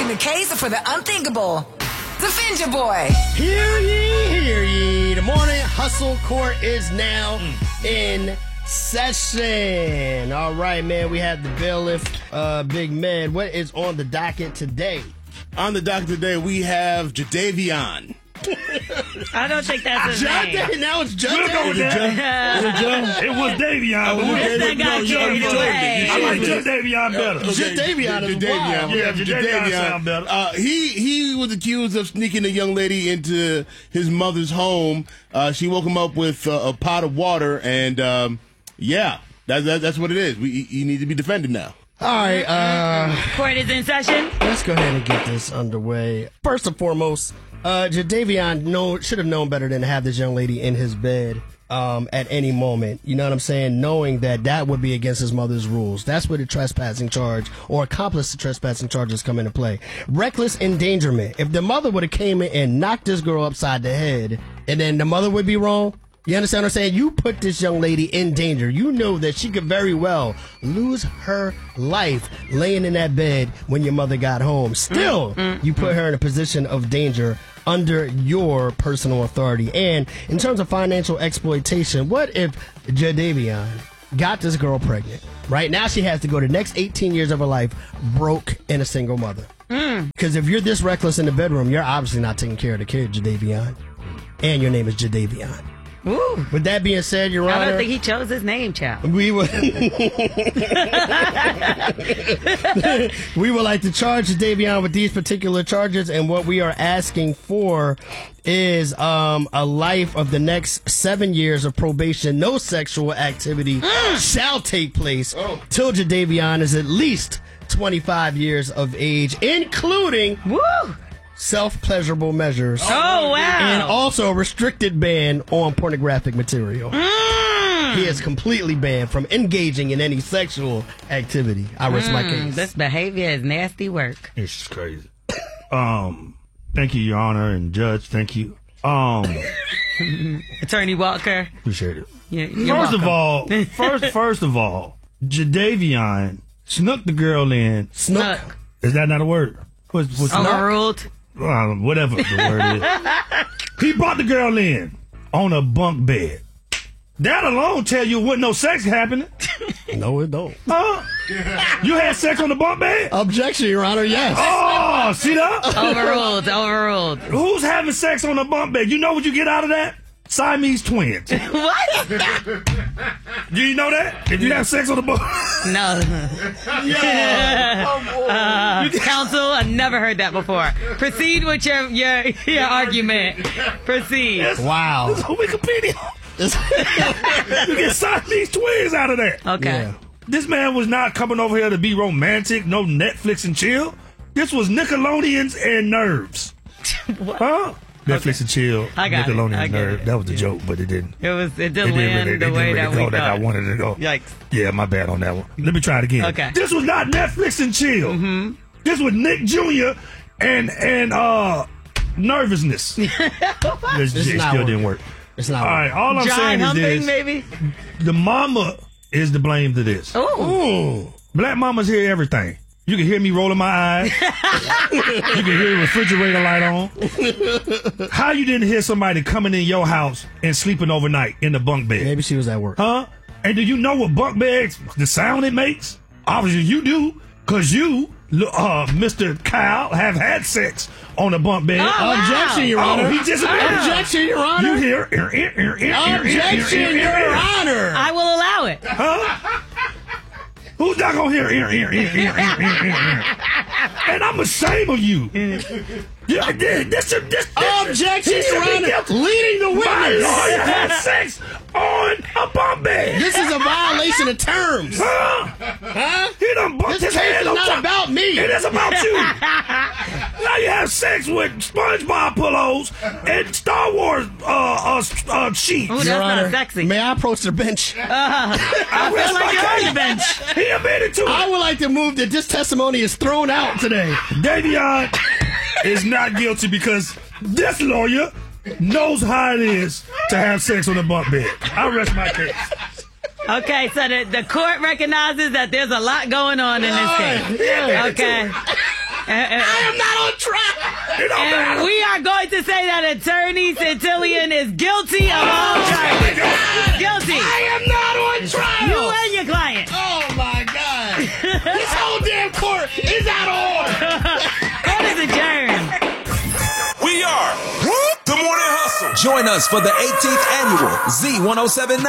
making the case for the unthinkable. Defend your boy. Hear ye, hear ye. The morning hustle court is now in session. All right, man. We have the bailiff, Big Man. What is on the docket today? On the docket today, we have Jadavion. I don't think that's his name. Now it's Jadavion. We'll go with that. It was Davion. Where's that guy carried away? I like Jadavion better. Jadavion is wild. Yeah, Jadavion sound better. He was accused of sneaking a young lady into his mother's home. She woke him up with a pot of water, and that's what it is. You need to be defended now. All right. Court is in session. Let's go ahead and get this underway. First and foremost, Jadavion should have known better than to have this young lady in his bed at any moment. You know what I'm saying? Knowing that would be against his mother's rules. That's where the trespassing charge or accomplice to trespassing charges come into play. Reckless endangerment. If the mother would have came in and knocked this girl upside the head, and then the mother would be wrong. You understand what I'm saying? You put this young lady in danger. You know that she could very well lose her life laying in that bed when your mother got home. Still, you put her in a position of danger under your personal authority. And in terms of financial exploitation, what if Jadavion got this girl pregnant? Right now she has to go the next 18 years of her life broke and a single mother. Because if you're this reckless in the bedroom, you're obviously not taking care of the kid, Jadavion. And your name is Jadavion. Ooh. With that being said, Your Honor, I don't think he chose his name, child. we would like to charge Jadavion with these particular charges, and what we are asking for is a life of the next 7 years of probation. No sexual activity shall take place till Jadavion is at least 25 years of age, including self-pleasurable measures. Oh, wow. And also a restricted ban on pornographic material. He is completely banned from engaging in any sexual activity. I rest my case. This behavior is nasty work. It's just crazy. Thank you, Your Honor and Judge. Thank you. Attorney Walker. Appreciate it. You're First welcome. of all, Jadavion snuck the girl in. Snuck. Is that not a word? What's Overruled. Whatever the word is. He brought the girl in on a bunk bed. That alone tell you wasn't no sex happening. No, it don't. You had sex on the bunk bed? Objection, Your Honor, yes. Oh, see that? Overruled. Who's having sex on the bunk bed? You know what you get out of that? Siamese twins. What? Do you know that? If you have sex on the bunk No. Counsel, I've never heard that before. Proceed with your argument. Proceed. Wow. It's on Wikipedia. You get Siamese twins out of that. Okay. Yeah. This man was not coming over here to be romantic, no Netflix and chill. This was Nickelodeons and Nerves. What? Huh? Netflix and chill. I got it. Nickelodeon I and get Nerves. it. That was the joke, but it didn't. It didn't land the way that we go thought. I wanted it to go. Yikes. Yeah, my bad on that one. Let me try it again. Okay. This was not Netflix and chill. Mm-hmm. This was Nick Jr. and nervousness. This still didn't work. It's not. All right, all I'm saying is this. Maybe? The mama is to blame to this. Ooh. Black mamas hear everything. You can hear me rolling my eyes. You can hear the refrigerator light on. How you didn't hear somebody coming in your house and sleeping overnight in the bunk bed? Maybe she was at work. Huh? And do you know what bunk beds, the sound it makes? Obviously you do, because you, Mr. Kyle, have had sex on a bunk bed. Oh, wow. Objection, Your Honor. He just Objection, Your Honor. You hear? Objection, Your Honor. I will allow it. Huh? Who's not gonna hear? And I'm ashamed of you. Objection, Your Honor. Leading the My witness. lawyer had sex on a bunk bed. This is a violation of terms. Huh? He done bumped This his case head is on not top. about me. It is about you. Now you have sex with SpongeBob pillows and Star Wars sheets. Ooh, that's Your not Honor, sexy. may I approach the bench? I rest like my you're on case. the bench. He admitted to I it. would like to move that this testimony is thrown out today. Davion is not guilty because this lawyer knows how it is to have sex on a bunk bed. I rest my case. Okay, so the court recognizes that there's a lot going on in this case. Yeah. Okay. I am not on trial. It don't And matter. we are going to say that Attorney Centillion is guilty of all charges. Guilty. I am not on trial. You and your client. Oh my God. This whole damn court is out of order. Court is adjourned. We are the Morning Hustle. Join us for the 18th annual Z107